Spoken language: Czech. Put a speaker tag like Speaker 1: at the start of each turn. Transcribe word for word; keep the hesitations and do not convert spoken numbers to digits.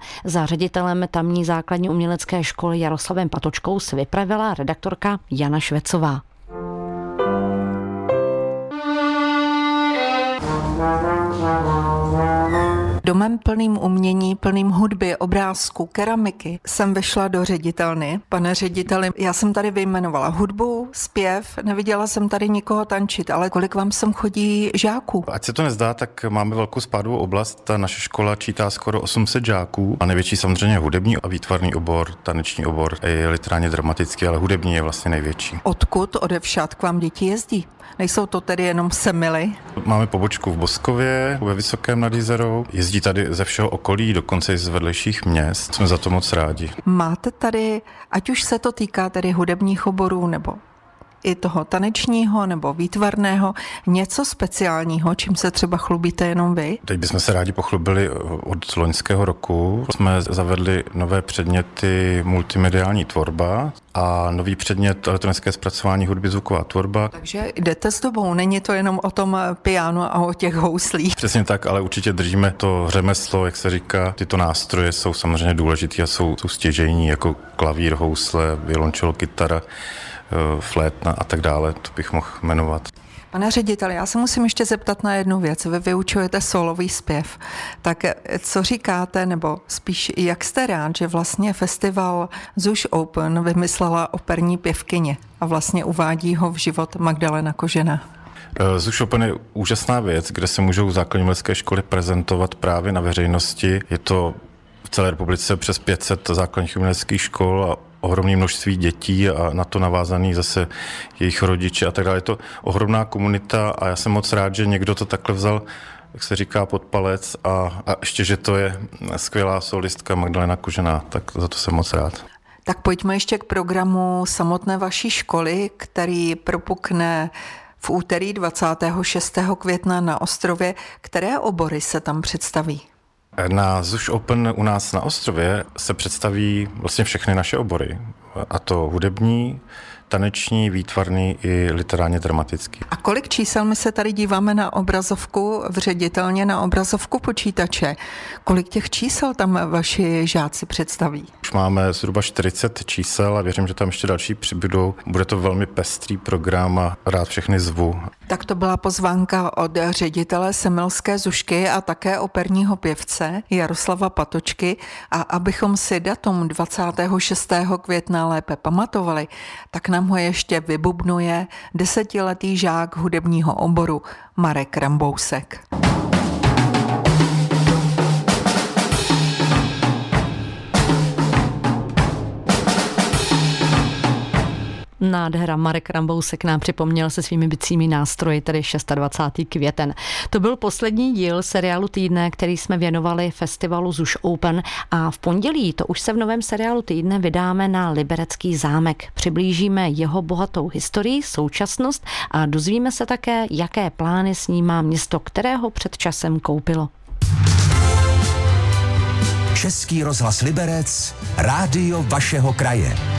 Speaker 1: Za ředitelem tamní základní umělecké školy Jaroslavem Patočkou se vypravila redaktorka Jana Švecová.
Speaker 2: Domem plným umění, plným hudby, obrázků, keramiky jsem vešla do ředitelny. Pane řediteli, já jsem tady vyjmenovala hudbu, zpěv, neviděla jsem tady nikoho tančit, ale kolik vám sem chodí žáků?
Speaker 3: Ať se to nezdá, tak máme velkou spádovou oblast. Ta naše škola čítá skoro osm set žáků a největší samozřejmě hudební a výtvarný obor, taneční obor, je literárně dramatický, ale hudební je vlastně největší.
Speaker 2: Odkud odevšad k vám děti jezdí? Nejsou to tedy jenom semily?
Speaker 3: Máme pobočku v Boskově, ve Vysokém nad Jizerou. Jezdí tady ze všeho okolí, dokonce i z vedlejších měst. Jsme za to moc rádi.
Speaker 2: Máte tady, ať už se to týká tedy hudebních oborů nebo i toho tanečního nebo výtvarného, něco speciálního, čím se třeba chlubíte jenom vy?
Speaker 3: Teď bychom se rádi pochlubili od loňského roku. Jsme zavedli nové předměty multimediální tvorba a nový předmět elektronické zpracování hudby, zvuková tvorba.
Speaker 2: Takže jdete s dobou, není to jenom o tom pianu a o těch houslích.
Speaker 3: Přesně tak, ale určitě držíme to řemeslo, jak se říká. Tyto nástroje jsou samozřejmě důležitý a jsou, jsou stěžejní, jako klavír, housle, violončelo, kytara, flétna a tak dále, to bych mohl jmenovat.
Speaker 2: Pane řediteli, já se musím ještě zeptat na jednu věc. Vy vyučujete solový zpěv. Tak co říkáte, nebo spíš jak jste rád, že vlastně festival Zuš Open vymyslela operní pěvkyně a vlastně uvádí ho v život Magdalena Kožená?
Speaker 3: Zuš Open je úžasná věc, kde se můžou základní umělecké školy prezentovat právě na veřejnosti. Je to v celé republice přes pět set základních uměleckých škol a ohromné množství dětí a na to navázaný zase jejich rodiče a tak dále. Je to ohromná komunita a já jsem moc rád, že někdo to takhle vzal, jak se říká, pod palec a, a ještě, že to je skvělá solistka Magdalena Kožená, tak za to jsem moc rád.
Speaker 2: Tak pojďme ještě k programu samotné vaší školy, který propukne v úterý dvacátého šestého května na Ostrově. Které obory se tam představí?
Speaker 3: Na Zuš Open u nás na Ostrově se představí vlastně všechny naše obory, a to hudební, taneční, výtvarný i literárně dramatický.
Speaker 2: A kolik čísel my se tady díváme na obrazovku v ředitelně, na obrazovku počítače? Kolik těch čísel tam vaši žáci představí?
Speaker 3: Už máme zhruba čtyřicet čísel a věřím, že tam ještě další přibydou. Bude to velmi pestrý program a rád všechny zvu.
Speaker 2: Tak to byla pozvánka od ředitele Semilské Zušky a také operního pěvce Jaroslava Patočky. A abychom si datum dvacátého šestého května lépe pamatovali, tak nám ho ještě vybubnuje desetiletý žák hudebního oboru Marek Rambousek.
Speaker 1: Nádhera. Marek Rambousek nám připomněl se svými bicími nástroji, tedy dvacátého šestého květen. To byl poslední díl seriálu Týdne, který jsme věnovali festivalu Zuš Open a v pondělí, to už se v novém seriálu Týdne, vydáme na Liberecký zámek. Přiblížíme jeho bohatou historii, současnost a dozvíme se také, jaké plány s ním má město, kterého před časem koupilo.
Speaker 4: Český rozhlas Liberec, rádio vašeho kraje.